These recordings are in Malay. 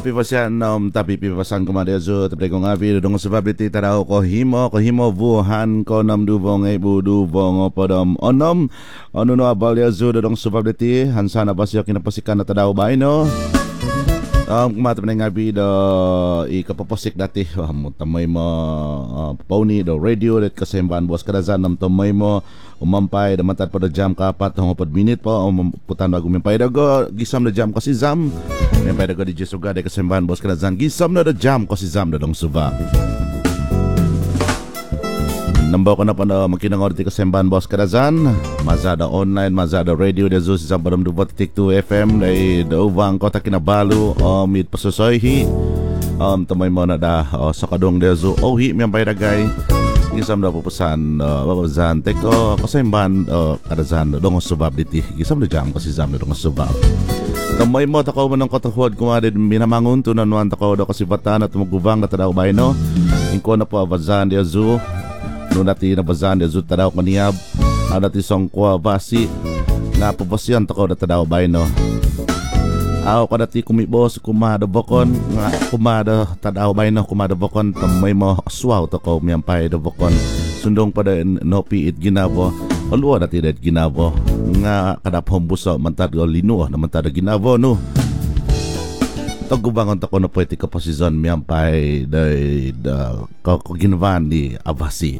pipasyan tapi pipasan kumade zo tapre kong api dong sebabiti tadao ko himo buhan ko nam dubong ibu dubong podom onom no abal ya zo dong sebabiti hansana basyo kinapasikan na tadao baino kumata na ngabi do ikapaposik dati tamay mo pauni do radio let kasemban bos kadazan nam tamay mo umampay damatad pa do jam kapat hongopod minute po putan bago mimpay dago gisam na jam kasi zam mimpay dago di jesuga de kasemban bos kadazan gisam na do jam kasi zam do dong suba Nambaw ko na pa na makinangor di kasemban bos kadazan Mazada online, Mazada radio de Zeus sa padam dubot tiktu FM day daubang kota Kinabalu mid pasusoyhi tamay mo na da sa kadong de Zeus ohi miyang payragay gisam da pupusan babazan teko kasemban kadazan dong subab diti gisam da jam kasi zam dong subab tamay mo takaw mo ng kotahod kumade minamangun tunan wan takaw da kasi batan at magubang na tadaw bayno ingko na po abazan de Zeus Nung nati nabazan de Zeus tadaw kaniyab Nati songkwa basi nga papasyan takaw na tadaw bayno Aw kadati kumibos kumada bokon nga kumada tadaw bayno kumada bokon tamay mo aswaw takaw miyampay da bokon sundong pada nopi it ginabo alwa dati det ginabo nga kadapom buso mantad go lino na mantad ginabo no Tagubangon tako na pwede ka posisyon miyampay da ginvan di abasi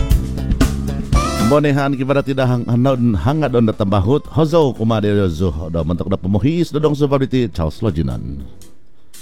Bonehan kibara tidak hangad on datambahut hozo kumade zo do mantok da pemuhis dodong subabiti Charles Lojinan